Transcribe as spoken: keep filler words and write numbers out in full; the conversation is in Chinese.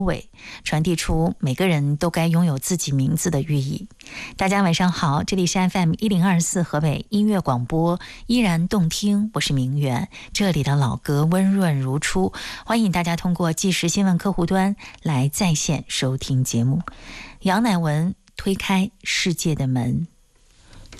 尾，传递出每个人都该拥有自己名字的寓意。大家晚上好，这里是 F M 一零二四河北音乐广播，依然动听，我是明媛，这里的老歌温润如初，欢迎大家通过即时新闻客户端来在线收听节目。杨乃文推开世界的门。